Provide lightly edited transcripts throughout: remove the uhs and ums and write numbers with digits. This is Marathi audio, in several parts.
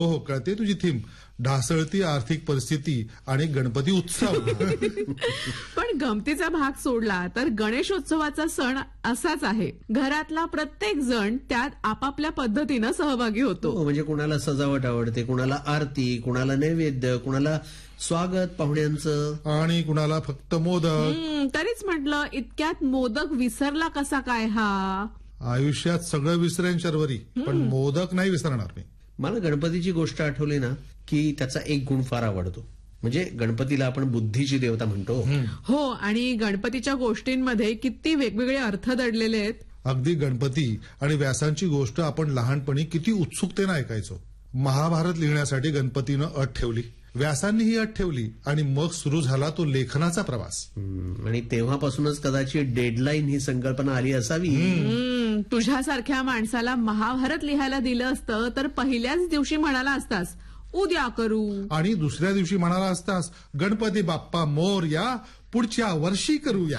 हो हो, कळते तुझी थीम. ढासळती आर्थिक परिस्थिती आणि गणपती उत्सव. पण गमतीचा भाग सोडला तर गणेशोत्सवाचा सण असाच आहे. घरातला प्रत्येक जण त्यात आपापल्या पद्धतीनं सहभागी होतो. म्हणजे कुणाला सजावट आवडते, कुणाला आरती, कुणाला नैवेद्य, कुणाला स्वागत पाहुण्यांचं, आणि कुणाला फक्त मोदक. तरीच म्हटलं, इतक्यात मोदक विसरला कसा काय हा? आयुष्यात सगळं विसरेन शर्वरी, पण मोदक नाही विसरणार मी. मला गणपतीची गोष्ट आठवली ना की त्याचा एक गुण फार आवडतो. म्हणजे गणपतीला आपण बुद्धीची देवता म्हणतो. हो, आणि गणपतीच्या गोष्टींमध्ये किती वेगवेगळे अर्थ दडलेले आहेत. अगदी गणपती आणि व्यासांची गोष्ट आपण लहानपणी किती उत्सुकतेनं ऐकायचो. महाभारत लिहिण्यासाठी गणपतीनं अट ठेवली, व्यासांनी ही अट ठेवली, आणि मग सुरू झाला तो लेखनाचा प्रवास. आणि तेव्हापासूनच कदाचित डेडलाईन ही संकल्पना आली असावी. तुझ्यासारख्या माणसाला महाभारत लिहायला दिलं असतं तर पहिल्याच दिवशी म्हणाला असतास उद्या करू, आणि दुसऱ्या दिवशी म्हणाला असतास गणपती बाप्पा मोरया, पुढच्या वर्षी करूया.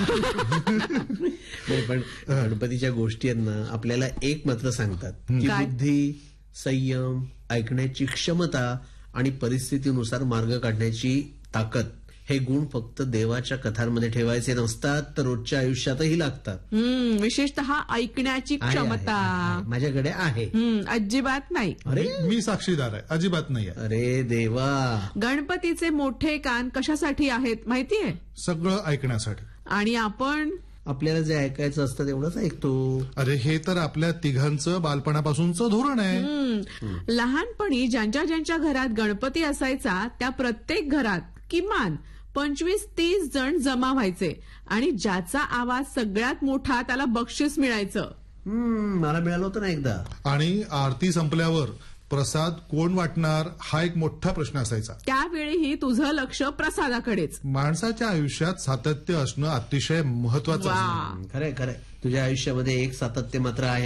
पण गणपतीच्या गोष्टी आहेत ना, आपल्याला एक मात्र सांगतात की काय? बुद्धी, संयम, ऐकण्याची क्षमता आणि परिस्थितीनुसार मार्ग काढण्याची ताकद, हे गुण फक्त देवाच्या कथांमध्ये ठेवायचे नसतात, तर रोजच्या आयुष्यातही लागतात. विशेषतः ऐकण्याची आहे, क्षमता. आहे. माझ्याकडे आहे. अजिबात नाही. अरे मी साक्षीदार आहे, अजिबात नाही आहे. अरे देवा. गणपतीचे मोठे कान कशासाठी आहेत माहितीये? सगळं ऐकण्यासाठी. आणि आपण आपल्याला जे ऐकायचं असतं तेवढंच ऐकतो. अरे हे तर आपल्या तिघांचं बालपणापासूनचं धोरण आहे. लहानपणी ज्यांच्या ज्यांच्या घरात गणपती असायचा त्या प्रत्येक घरात किमान 25-30 जण जमा व्हायचे, आणि ज्याचा आवाज सगळ्यात मोठा त्याला बक्षीस मिळायचं. मला मिळालं होतं ना एकदा. आणि आरती संपल्यावर प्रसाद कोण वाटणार हा एक मोठा प्रश्न असायचा. त्यावेळीही तुझं लक्ष प्रसादाकडेच. माणसाच्या आयुष्यात सातत्य असणं अतिशय महत्वाचं वा. असतं. खरंय खरंय. तुझ्या आयुष्यामध्ये एक सातत्य मात्र आहे,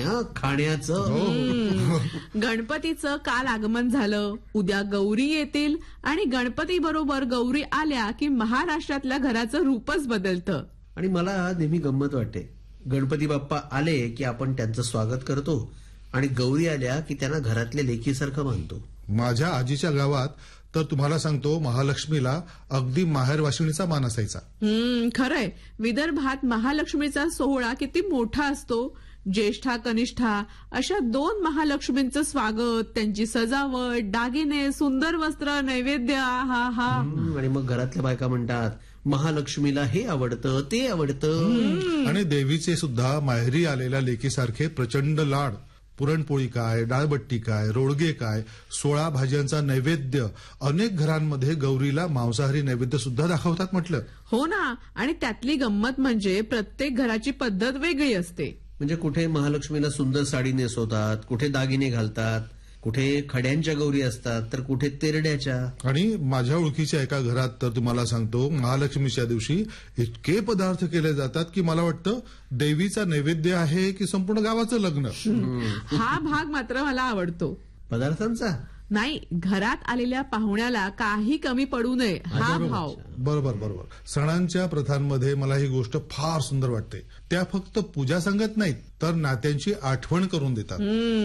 खाण्याचं. गणपतीचं काल आगमन झालं, उद्या गौरी येतील, आणि गणपती बरोबर गौरी आल्या की महाराष्ट्रातल्या घराचं रूपच बदलतं. आणि मला नेहमी गंमत वाटते, गणपती बाप्पा आले की आपण त्यांचं स्वागत करतो, आणि गौरी आल्या की त्यांना घरातल्या लेकीसारखं मानतो. माझ्या आजीच्या गावात तर तुम्हाला सांगतो, महालक्ष्मीला अगदी माहेरवाशिणीचा मान असायचा. खरंय. विदर्भात महालक्ष्मीचा सोहळा किती मोठा असतो. ज्येष्ठा कनिष्ठा अशा 2 महालक्ष्मींचं स्वागत, त्यांची सजावट, दागिने, सुंदर वस्त्र, नैवेद्य. हा. आणि मग घरातल्या बायका म्हणतात, महालक्ष्मीला हे आवडतं, ते आवडतं. आणि देवीचे सुद्धा माहेरी आलेल्या लेकीसारखे प्रचंड लाड. पुरणपोळी काय, डाळबट्टी काय, रोडगे काय, 16 भाज्यांचा नैवेद्य. अनेक घरांमध्ये गौरीला मांसाहारी नैवेद्य सुद्धा दाखवतात म्हटलं. हो ना. आणि त्यातली गंमत म्हणजे प्रत्येक घराची पद्धत वेगळी असते. म्हणजे कुठे महालक्ष्मीला सुंदर साडी नेसवतात, कुठे दागिने घालतात, कुठे खड्यांच्या गौरी असतात, तर कुठे तेरड्याच्या. आणि माझ्या ओळखीच्या एका घरात तर तुम्हाला सांगतो, महालक्ष्मीच्या दिवशी इतके पदार्थ केले जातात की मला वाटतं देवीचा नैवेद्य आहे की संपूर्ण गावाचं लग्न. हा भाग मात्र मला आवडतो. पदार्थांचा नाही, घरात आलेल्या पाहुण्याला काही कमी पडू नये हा भाव. बरोबर. सणांच्या प्रथांमध्ये मला ही गोष्ट फार सुंदर वाटते. त्या फक्त पूजा सांगत नाहीत, तर नात्यांची आठवण करून देतात.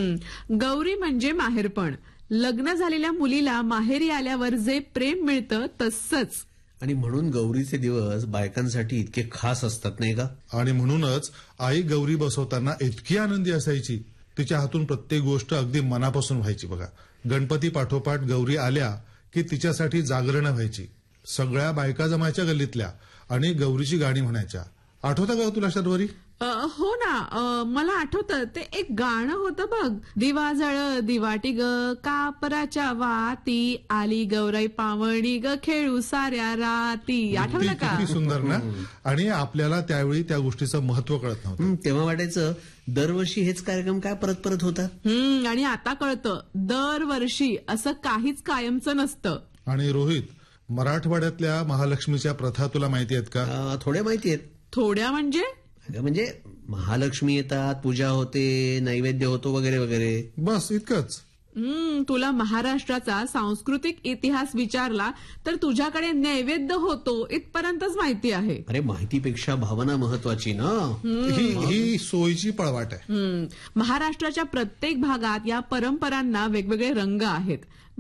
गौरी म्हणजे माहेरपण. लग्न झालेल्या मुलीला माहेरी आल्यावर जे प्रेम मिळतं तसंच. आणि म्हणून गौरीचे दिवस बायकांसाठी इतके खास असतात, नाही का? आणि म्हणूनच आई गौरी बसवताना इतकी आनंदी असायची. तिच्या हातून प्रत्येक गोष्ट अगदी मनापासून व्हायची. बघा, गणपती पाठोपाठ गौरी आल्या की तिच्यासाठी जागरणं व्हायची. सगळ्या बायका जमायच्या गल्लीतल्या आणि गौरीची गाणी म्हणायच्या. आठवतं का तुला शर्वरी? हो ना. मला आठवतं, ते एक गाणं होतं बघ. दिवा जळ दिवाटी ग, कापराच्या वाती, आली गौराई पावणी ग, खेळू साऱ्या राती. आठवलं का? किती सुंदर ना. आणि आपल्याला त्यावेळी त्या गोष्टीचं महत्व कळत नव्हतं. तेव्हा वाटायचं दरवर्षी हेच कार्यक्रम काय परत परत होतात. आणि आता कळतं, दरवर्षी असं काहीच कायमचं नसतं. आणि रोहित, मराठवाड्यातल्या महालक्ष्मीच्या प्रथा तुला माहिती आहेत का? थोड्या माहिती आहेत. थोड्या म्हणजे महालक्ष्मी येतात, पूजा होते, नैवेद्य होतो, वगैरे वगैरे. बस इतकंच. तुला महाराष्ट्राचा सांस्कृतिक इतिहास विचारला तर तुझ्याकडे नैवेद्य होतो इथपर्यंतच माहिती आहे. अरे माहितीपेक्षा भावना महत्वाची ना. ही सोयीची पळवाट आहे. महाराष्ट्राच्या प्रत्येक भागात या परंपरांना वेगवेगळे रंग आहेत.